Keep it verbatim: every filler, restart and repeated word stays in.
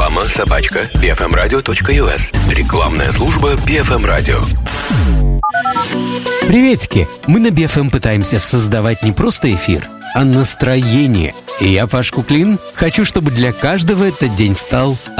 Реклама собачка би эф эм радио точка ю эс. Рекламная служба би эф эм радио. Приветики! Мы на би эф эм пытаемся создавать не просто эфир, а настроение. И я, Паш Куклин, хочу, чтобы для каждого этот день стал